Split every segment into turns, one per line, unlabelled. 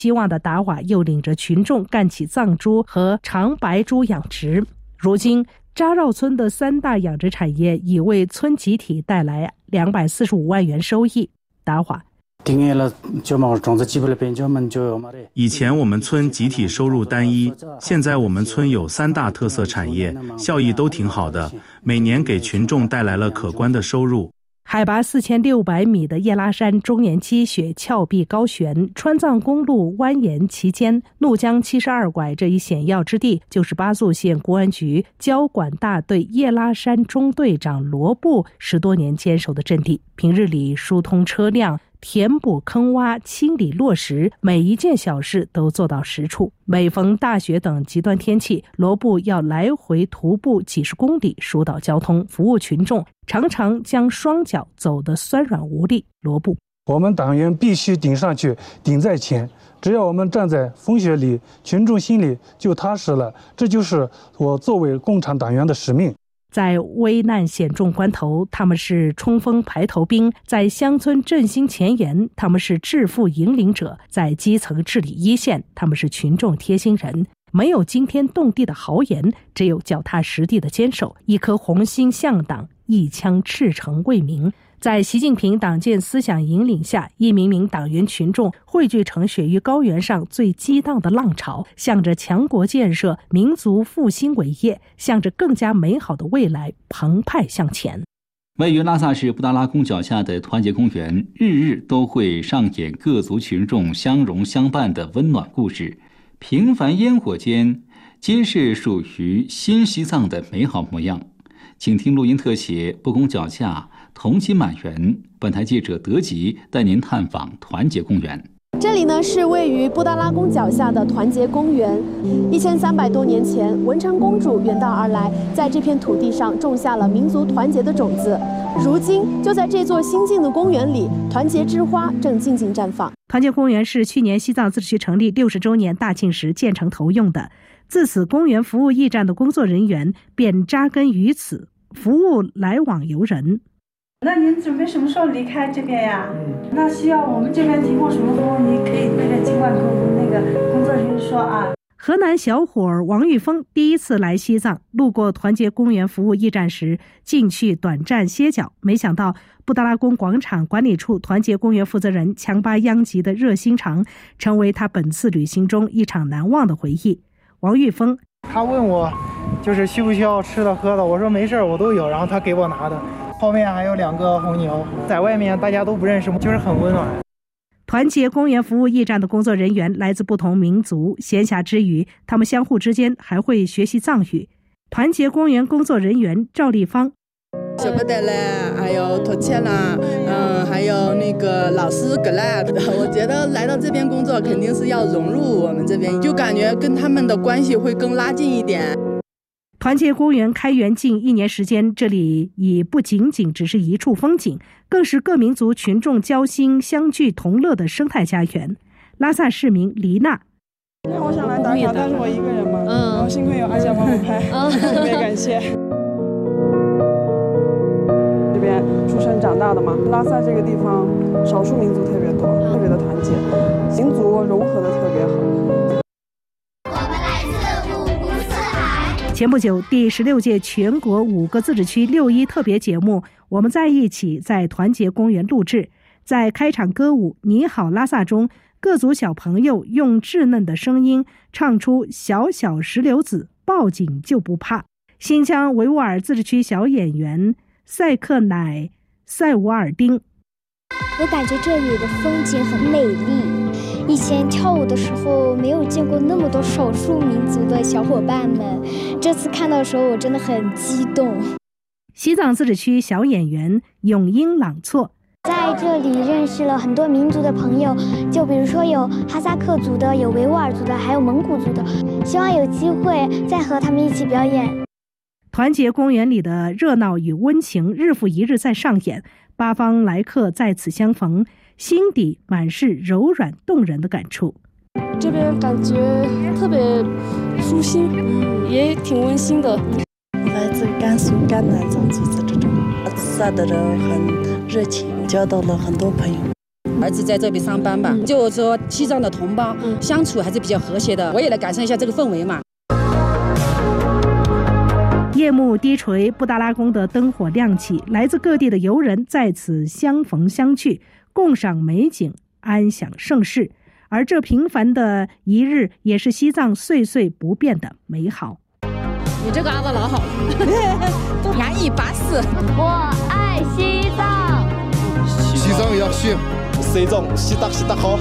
希望的达瓦又领着群众干起藏猪和长白猪养殖。如今扎绕村的3大养殖产业已为村集体带来245万元收益。达瓦
以前我们村集体收入单一，现在我们村有3大特色产业，效益都挺好的，每年给群众带来了可观的收入。
海拔4600米的叶拉山终年积雪峭壁高悬，川藏公路蜿蜒其间，怒江72拐这一险要之地，就是巴素县公安局交管大队叶拉山中队长罗布10多年坚守的阵地。平日里疏通车辆、填补坑洼、清理落石，每一件小事都做到实处。每逢大雪等极端天气，罗布要来回徒步几十公里疏导交通，服务群众，常常将双脚走得酸软无力。罗布：
我们党员必须顶上去，顶在前，只要我们站在风雪里，群众心里就踏实了，这就是我作为共产党员的使命。
在危难险重关头，他们是冲锋排头兵；在乡村振兴前沿，他们是致富引领者；在基层治理一线，他们是群众贴心人。没有惊天动地的豪言，只有脚踏实地的坚守，一颗红心向党，一腔赤诚为民。在习近平党建思想引领下，一名名党员群众汇聚成雪域高原上最激荡的浪潮，向着强国建设、民族复兴伟业，向着更加美好的未来澎湃向前。
位于拉萨市布达拉宫脚下的团结公园，日日都会上演各族群众相融相伴的温暖故事。平凡烟火间，皆是属于新西藏的美好模样。请听录音特写《不公脚下，同期满园》。本台记者德吉带您探访团结公园。
这里呢是位于布达拉宫脚下的团结公园。1300多年前，文成公主远道而来，在这片土地上种下了民族团结的种子。如今，就在这座新建的公园里，团结之花正静静绽放。
团结公园是去年西藏自治区成立60周年大庆时建成投用的，自此公园服务驿站的工作人员便扎根于此，服务来往游人。
那您准备什么时候离开这边呀？那需要我们这边提供什么服务，你可以对着经管那个工作人员说啊。
河南小伙王玉峰第一次来西藏，路过团结公园服务驿站时，进去短暂歇脚，没想到布达拉宫广场管理处团结公园负责人强巴央吉的热心肠，成为他本次旅行中一场难忘的回忆。王玉峰：
他问我就是需不需要吃的喝的，我说没事我都有，然后他给我拿的。后面还有2个红牛，在外面大家都不认识，就是很温暖。
团结公园服务驿站的工作人员来自不同民族，闲暇之余，他们相互之间还会学习藏语。团结公园工作人员赵丽芳：
小不得嘞，还有托欠啦，还有那个老师格啦。我觉得来到这边工作，肯定是要融入我们这边，就感觉跟他们的关系会更拉近一点。
团结公园开园近1年时间，这里已不仅仅只是一处风景，更是各民族群众交心相聚同乐的生态家园。拉萨市民黎娜：
我想来打卡，但是我一个人嘛，然后幸亏有阿香帮我拍，特别感谢。这边出生长大的嘛，拉萨这个地方少数民族特别多，特别的团结，民族融合的特别好。
前不久，第16届全国5个自治区6·1特别节目《我们在一起》在团结公园录制。在开场歌舞《你好拉萨》中，各族小朋友用稚嫩的声音唱出“小小石榴子，报警就不怕”。新疆维吾尔自治区小演员赛克乃塞伍尔丁：
我感觉这里的风景很美丽。以前跳舞的时候没有见过那么多少数民族的小伙伴们，这次看到的时候我真的很激动。
西藏自治区小演员咏英朗措：
在这里认识了很多民族的朋友，就比如说有哈萨克族的，有维吾尔族的，还有蒙古族的，希望有机会再和他们一起表演。
团结公园里的热闹与温情日复一日在上演，八方来客在此相逢，心底满是柔软动人的感触。
这边感觉特别舒心，也挺温馨的。
来自甘肃甘南藏族自治州，拉萨的人很热情，交到了很多朋友。
儿子在这边上班吧，就是说西藏的同胞相处还是比较和谐的，我也来感受一下这个氛围嘛。
夜幕低垂，布达拉宫的灯火亮起，来自各地的游人在此相逢相聚，共赏美景，安享盛世。而这平凡的一日，也是西藏岁岁不变的美好。
你这个阿子老好了，安逸巴适。
我爱西藏，
西藏要去，西藏西达好。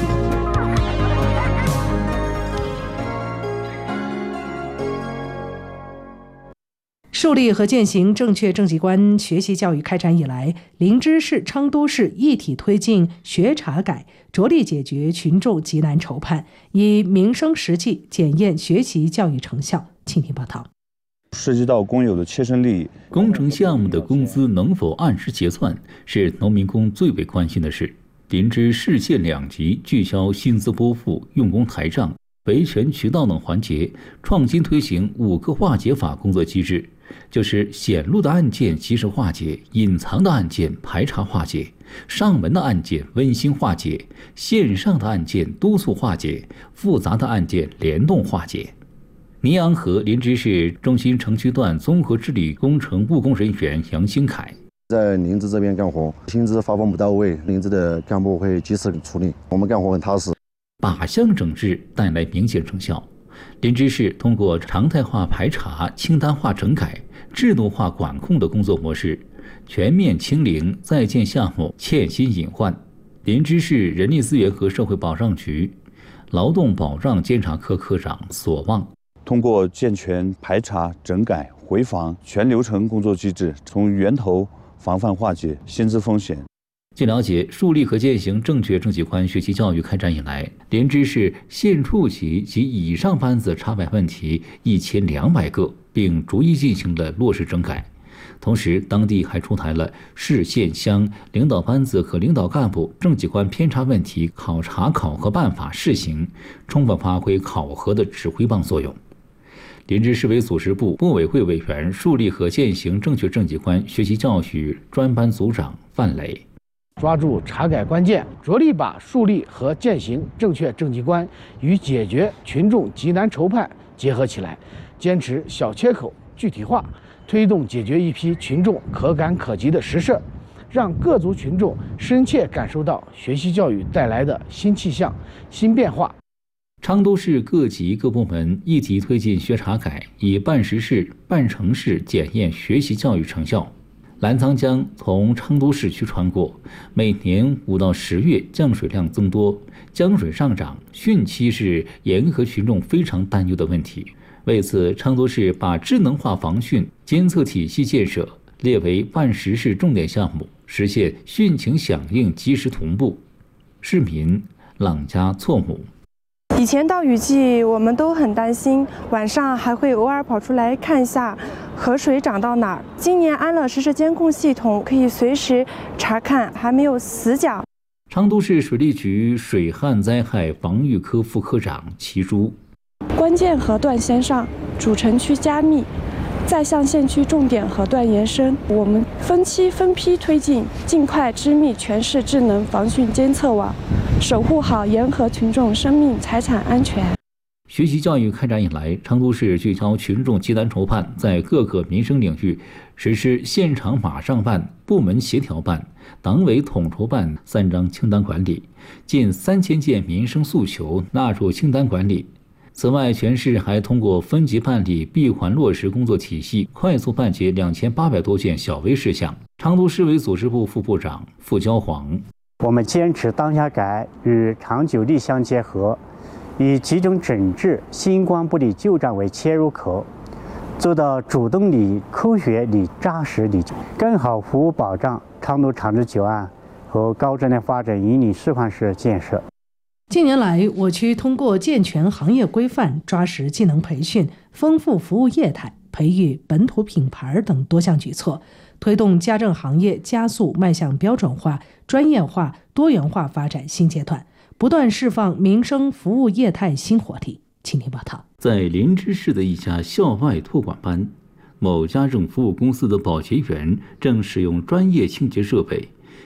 树立和践行正确政绩观学习教育开展以来，林芝市、昌都市一体推进学查改，着力解决群众急难愁盼，以民生实际检验学习教育成效。请听报道。
涉及到工友的切身利益，
工程项目的工资能否按时结算，是农民工最为关心的事。林芝市县2级聚焦薪资拨付、用工台账、维权渠道等环节，创新推行5个化解法工作机制，就是显露的案件及时化解，隐藏的案件排查化解，上门的案件温馨化解，线上的案件督促化解，复杂的案件联动化解。尼洋河林芝市中心城区段综合治理工程务工人员杨新凯，
在林芝这边干活，薪资发放不到位，林芝的干部会及时处理，我们干活很踏实。
靶向整治带来明显成效。林芝市通过常态化排查、清单化整改、制度化管控的工作模式，全面清零在建项目欠薪隐患。林芝市人力资源和社会保障局劳动保障监察科科长索旺，
通过健全排查、整改、回访全流程工作机制，从源头防范化解薪资风险。
据了解，树立和践行正确政绩观学习教育开展以来，林芝市县处级及以上班子查摆问题1200个，并逐一进行了落实整改。同时，当地还出台了市县乡领导班子和领导干部政绩观偏差问题考察考核办法试行，充分发挥考核的指挥棒作用。林芝市委组织部部委会委员、树立和践行正确政绩观学习教育专班组长范磊，
抓住查改关键，着力把树立和践行正确政绩观与解决群众急难愁盼结合起来，坚持小切口具体化，推动解决一批群众可感可及的实事，让各族群众深切感受到学习教育带来的新气象、新变化。
昌都市各级各部门一体推进学查改，以办实事、办成事检验学习教育成效。澜沧江从昌都市区穿过，每年5到10月降水量增多，江水上涨，汛期是沿河群众非常担忧的问题。为此，昌都市把智能化防汛监测体系建设列为办实事重点项目，实现汛情响应及时同步。市民朗家错母。
以前到雨季我们都很担心，晚上还会偶尔跑出来看一下河水涨到哪儿。今年安了实时监控系统，可以随时查看，还没有死角。
昌都市水利局水旱灾害防御科副科长齐珠，
关键河段先上，主城区加密，再向县区重点河段延伸。我们分期分批推进，尽快织密全市智能防汛监测网，守护好沿河群众生命财产安全。
学习教育开展以来，昌都市聚焦群众急难愁盼，在各个民生领域实施现场马上办、部门协调办、党委统筹办3张清单管理，近3000件民生诉求纳入清单管理。此外，全市还通过分级办理闭环落实工作体系，快速办结2800多件小微事项。昌都市委组织部副部长傅娇黄，
我们坚持当下改与长久力相结合，以集中整治新冠不理旧账为切入口，做到主动理、科学理、扎实理，更好服务保障昌都长治久安和高质量发展引领示范式建设。
近年来，我区通过健全行业规范、抓实技能培训、丰富服务业态、培育本土品牌等多项举措，推动家政行业加速迈向标准化、专业化、多元化发展新阶段，不断释放民生服务业态新活力。请听报道。
在林芝市的一家校外托管班，某家政服务公司的保洁员正使用专业清洁设备，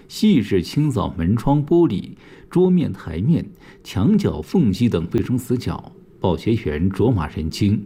细致清扫门窗玻璃、桌面台面、墙角缝隙等卫生死角。保洁员卓玛仁清。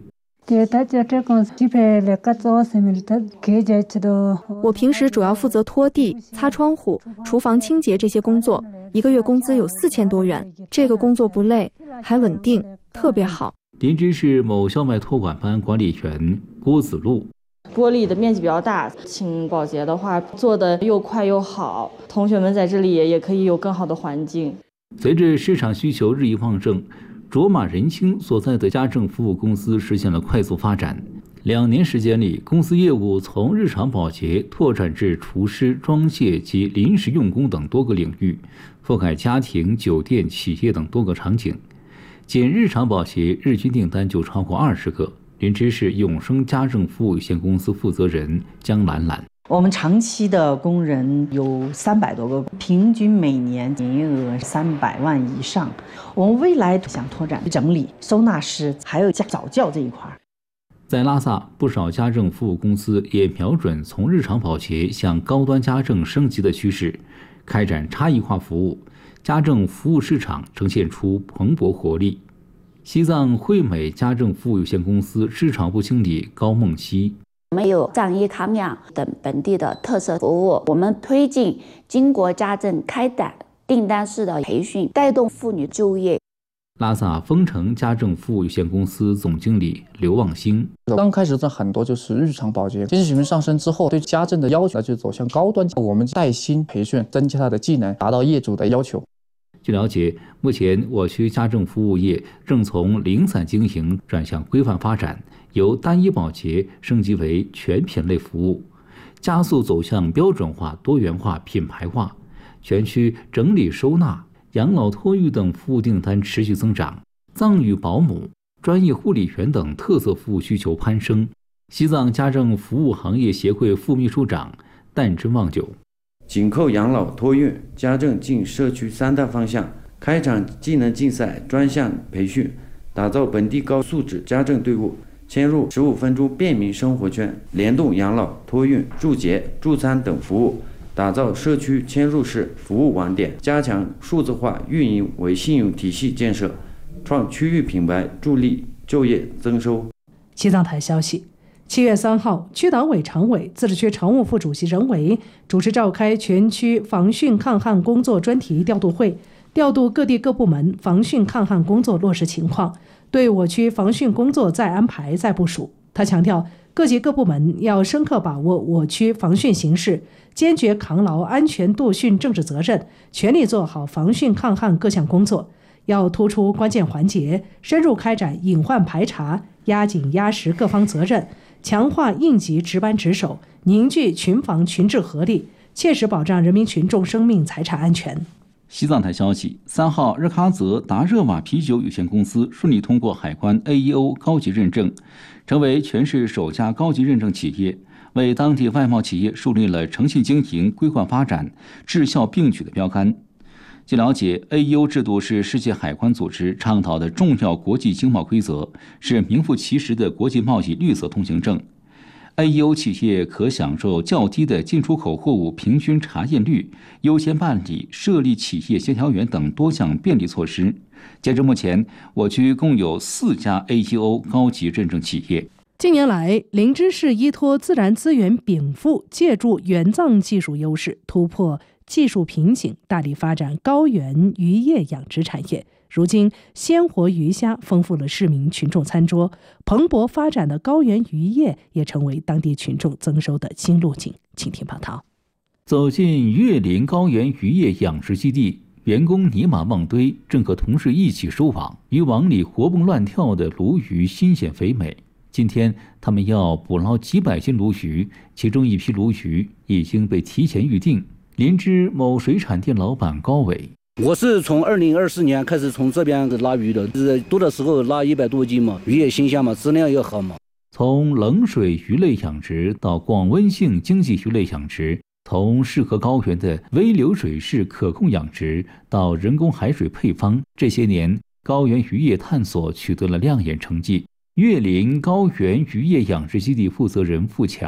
我平时主要负责拖地、擦窗户、厨房清洁这些工作，一个月工资有4000多元。这个工作不累，还稳定，特别好。
林芝市某校外托管班管理员郭子路。
玻璃的面积比较大，请保洁的话做得又快又好，同学们在这里也可以有更好的环境。
随着市场需求日益旺盛，卓玛仁清所在的家政服务公司实现了快速发展。2年时间里，公司业务从日常保洁拓展至厨师、装卸及临时用工等多个领域，覆盖家庭、酒店、企业等多个场景。仅日常保洁日均订单就超过20个。林芝市永生家政服务有限公司负责人江兰兰。
我们长期的工人有300多个，平均每年营业额300万以上。我们未来想拓展整理、收纳师，还有早教这一块。
在拉萨，不少家政服务公司也瞄准从日常保洁向高端家政升级的趋势，开展差异化服务，家政服务市场呈现出蓬勃活力。西藏惠美家政服务有限公司市场部经理高梦溪。
我们有藏医康养等本地的特色服务，我们推进经国家政开展订单式的培训，带动妇女就业。
拉萨丰城家政服务有限公司总经理刘望星。
刚开始很多就是日常保洁，经济水平上升之后，对家政的要求就走向高端，我们带薪培训，增加他的技能，达到业主的要求。
据了解，目前我区家政服务业正从零散经营转向规范发展，由单一保洁升级为全品类服务，加速走向标准化、多元化、品牌化。全区整理收纳、养老托育等服务订单持续增长，藏语保姆、专业护理员等特色服务需求攀升。西藏家政服务行业协会副秘书长但真望久。
紧扣养老、托育、家政进社区3大方向，开展技能竞赛、专项培训，打造本地高素质家政队伍，嵌入15分钟便民生活圈，联动养老、托育、助洁、助餐等服务，打造社区嵌入式服务网点，加强数字化运营为信用体系建设，创区域品牌，助力就业增收。
西藏台消息，7月3号，区党委常委、自治区常务副主席任维主持召开全区防汛抗旱工作专题调度会，调度各地各部门防汛抗旱工作落实情况，对我区防汛工作再安排、再部署。他强调，各级各部门要深刻把握我区防汛形势，坚决扛牢安全度汛政治责任，全力做好防汛抗旱各项工作。要突出关键环节，深入开展隐患排查，压紧压实各方责任，强化应急值班值守，凝聚群防群治合力，切实保障人民群众生命财产安全。
西藏台消息，3号，日喀则达热瓦啤酒有限公司顺利通过海关 AEO 高级认证，成为全市首家高级认证企业，为当地外贸企业树立了诚信经营、规范发展、质效并举的标杆。据了解 ，AEO 制度是世界海关组织倡导的重要国际经贸规则，是名副其实的国际贸易绿色通行证。AEO 企业可享受较低的进出口货物平均查验率、优先办理、设立企业协调员等多项便利措施。截至目前，我区共有4家 AEO 高级认证企业。
近年来，林芝市依托自然资源禀赋，借助原藏技术优势，突破技术瓶颈，大力发展高原渔业养殖产业。如今，鲜活鱼虾丰富了市民群众餐桌，蓬勃发展的高原渔业也成为当地群众增收的新路径。请听报道。
走进岳林高原渔业养殖基地，员工尼玛旺堆正和同事一起收网，渔网里活蹦乱跳的鲈鱼新鲜肥美。今天他们要捕捞几百斤鲈鱼，其中一批鲈鱼已经被提前预定。林芝某水产店老板高伟，
我是从2024年开始从这边拉鱼的，多的时候拉100多斤嘛，鱼也新鲜嘛，质量也好嘛。
从冷水鱼类养殖到广温性经济鱼类养殖，从适合高原的微流水式可控养殖到人工海水配方，这些年高原渔业探索取得了亮眼成绩。岳林高原渔业养殖基地负责人付强，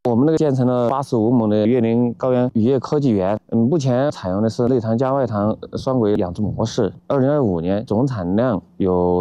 我们那个建成了85亩的岳林高原渔业科技园，目前采用的是内塘加外塘双轨养殖模式。2025年总产量有